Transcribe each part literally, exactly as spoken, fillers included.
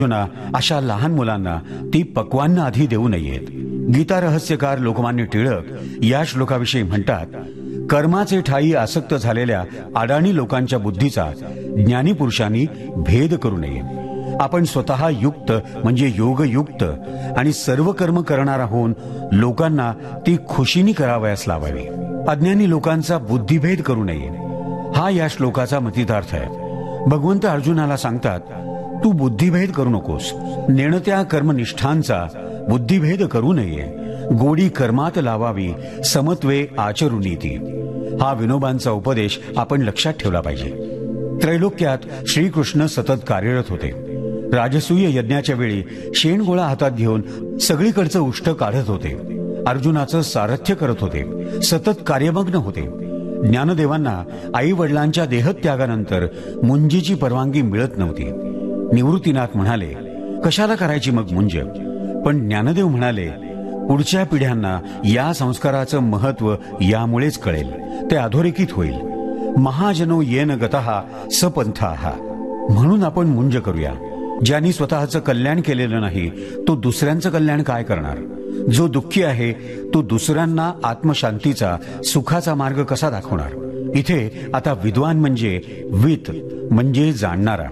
अशा लहान मुलांना ती पक्वान्न आधी देऊ नयेत. गीता रहस्यकार लोकमान्य टिळक या श्लोकाविषयी म्हणतात, कर्माचे ठायी आसक्त झालेल्या अडाणी लोकांच्या बुद्धीचा ज्ञानी पुरुषांनी भेद करू नये. आपण स्वतः युक्त म्हणजे योगयुक्त आणि सर्व कर्म करणारा होऊन लोकांना ती खुशीनी करावयास लावावी. अज्ञानी लोकांचा बुद्धिभेद करू नये, हा या श्लोकाचा मतितार्थ आहे. भगवंत अर्जुनाला सांगतात, तू बुद्धिभेद करू नकोस. नेणत्या कर्मनिष्ठांचा बुद्धिभेद करू नये. गोडी कर्मात लावावी, समत्वे आचरुनीती. हा विनोबांचा उपदेश आपण लक्षात ठेवला पाहिजे. त्रैलोक्यात श्रीकृष्ण सतत कार्यरत होते. राजसूय यज्ञाच्या वेळी शेणगोळा हातात घेऊन सगळीकडचं उष्ट काढत होते. अर्जुनाचं सारथ्य करत होते. सतत कार्यमग्न होते. ज्ञानदेवांना आई वडिलांच्या देहत्यागानंतर मुंजीची परवानगी मिळत नव्हती. निवृत्तीनाथ म्हणाले, कशाला करायची मग मुंज? पण ज्ञानदेव म्हणाले, पुढच्या पिढ्यांना या संस्काराचं महत्व यामुळेच कळेल, ते अधोरेखित होईल. महाजनो येन गतः सपंथाः. म्हणून आपण मुंज करूया. ज्यांनी स्वतःचं कल्याण केलेलं नाही तो दुसऱ्यांचं कल्याण काय करणार? जो दुःखी आहे तो दुसऱ्यांना आत्मशांतीचा, सुखाचा मार्ग कसा दाखवणार? इथे आता विद्वान म्हणजे वित म्हणजे जाणणारा.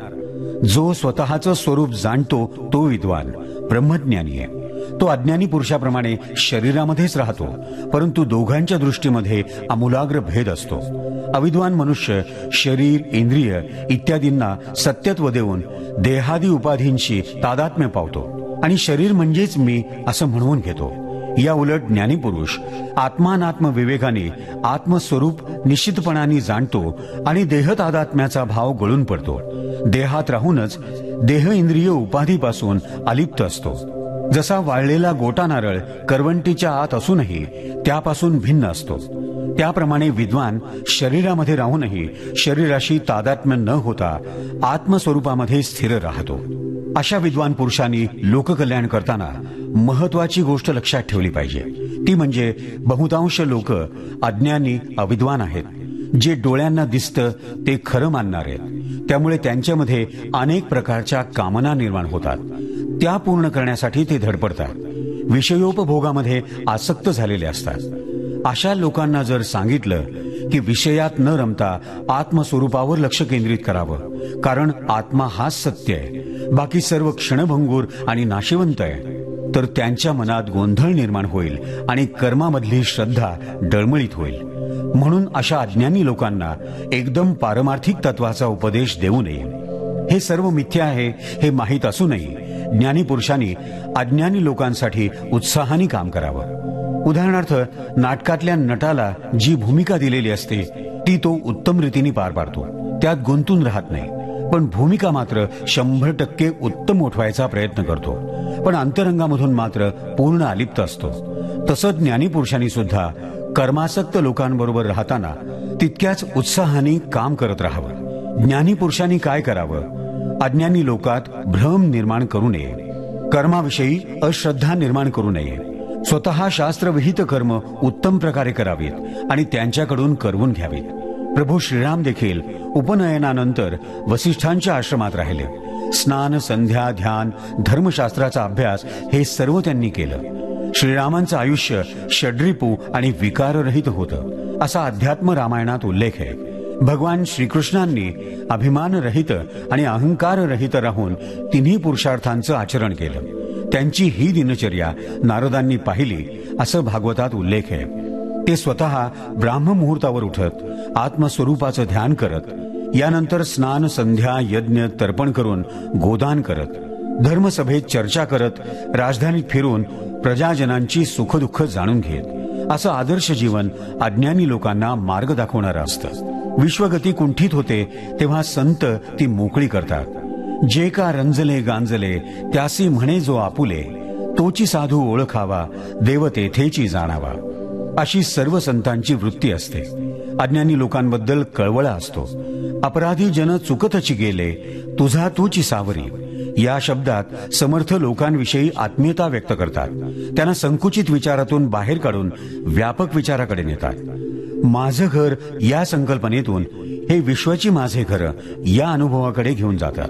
जो स्वतःचं स्वरूप जाणतो तो विद्वान, ब्रह्मज्ञानी आहे. तो अज्ञानी पुरुषाप्रमाणे शरीरामध्येच राहतो, परंतु दोघांच्या दृष्टीमध्ये आमूलाग्र भेद असतो. अविद्वान मनुष्य शरीर, इंद्रिय इत्यादींना सत्यत्व देऊन देहादी उपाधींशी तादात्म्य पावतो आणि शरीर म्हणजेच मी असं म्हणवून घेतो. या उलट ज्ञानी पुरुष आत्मानात्म विवेकाने आत्मस्वरूप निश्चितपणाने जाणतो आणि देह तादात्म्याचा भाव गळून पडतो. देहात राहूनच देह इंद्रिय उपाधीपासून अलिप्त असतो. जसा वाळलेला गोटा नारळ करवंटीच्या आत असूनही त्यापासून भिन्न असतो, त्याप्रमाणे विद्वान शरीरामध्ये राहूनही शरीराशी तादात्म्य न होता आत्मस्वरूपामध्ये स्थिर राहतो. अशा विद्वान पुरुषांनी लोककल्याण करताना महत्वाची गोष्ट लक्षात ठेवली पाहिजे. ती म्हणजे बहुतांश लोक अज्ञानी, अविद्वान आहेत. जे डोळ्यांना दिसतं ते खरं मानणार आहेत. त्यामुळे त्यांच्यामध्ये अनेक प्रकारच्या कामना निर्माण होतात. त्या पूर्ण करण्यासाठी ते धडपडतात. विषयोपभोगामध्ये आसक्त झालेले असतात. अशा लोकांना जर सांगितलं की विषयात न रमता आत्मस्वरूपावर लक्ष केंद्रित करावं, कारण आत्मा हाच सत्य आहे, बाकी सर्व क्षणभंगूर आणि नाशिवंत आहे, तर त्यांच्या मनात गोंधळ निर्माण होईल आणि कर्मामधली श्रद्धा डळमळीत होईल. म्हणून अशा अज्ञानी लोकांना एकदम पारमार्थिक तत्वाचा उपदेश देऊ नये. हे सर्व मिथ्या आहे हे माहीत असूनही ज्ञानी पुरुषांनी अज्ञानी लोकांसाठी उत्साहाने काम करावं. उदाहरणार्थ, नाटकातल्या नटाला जी भूमिका दिलेली असते ती तो उत्तम रीतीने पार पाडतो, त्यात गुंतून राहत नाही. पण भूमिका मात्र शंभर टक्के उत्तम उठवायचा प्रयत्न करतो, पण अंतरंगामधून मात्र पूर्ण अलिप्त असतो. तसंच ज्ञानी पुरुषांनी सुद्धा कर्मासक्त लोकांबरोबर राहताना तितक्याच उत्साहाने काम करत राहावं. ज्ञानी पुरुषांनी काय करावं? अज्ञानी लोकात भ्रम निर्माण करू नये. कर्माविषयी अश्रद्धा निर्माण करू नये. स्वतः शास्त्रविहित कर्म उत्तम प्रकारे करावीत आणि त्यांच्याकडून करवून घ्यावीत. प्रभू श्रीराम देखील उपनयनानंतर वसिष्ठांच्या आश्रमात राहिले. स्नान, संध्या, ध्यान, धर्मशास्त्राचा अभ्यास हे सर्व त्यांनी केलं. श्रीरामांचं आयुष्य षड्रिपू आणि विकाररहित होतं, असा अध्यात्म रामायणात उल्लेख आहे. भगवान श्रीकृष्णांनी अभिमानरहित आणि अहंकाररहित राहून तिन्ही पुरुषार्थांचं आचरण केलं. त्यांची ही दिनचर्या नारदांनी पाहिली, असं भागवतात उल्लेख आहे. ते स्वतः ब्राह्ममुहूर्तावर उठत आत्मस्वरूपाचं ध्यान करत, यानंतर स्नान, संध्या, यज्ञ, तर्पण करून गोदान करत, धर्मसभेत चर्चा करत, राजधानीत फिरून प्रजाजनांची सुखदुःख जाणून घेत, असं आदर्श जीवन अज्ञानी लोकांना मार्ग दाखवणारं असतं. विश्वगती कुंठित होते तेव्हा संत ती मोकळी करतात. जे का रंजले गांजले त्यासी म्हणे जो आपुले, तोची साधू ओळखावा देव तेथेची जाणावा, अशी सर्व संतांची वृत्ती असते. अज्ञानी लोकांबद्दल कळवळा असतो. अपराधी जन चुकतची गेले तुझा तूची सावरी, या शब्दात समर्थ लोकांविषयी आत्मीयता व्यक्त करतात. त्यांना संकुचित विचारातून बाहेर काढून व्यापक विचाराकडे नेतात. माझं घर या संकल्पनेतून हे विश्वाची माझे घर या अनुभवाकडे घेऊन जातात.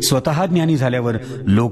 स्वतः ज्ञानी झाल्यावर लोक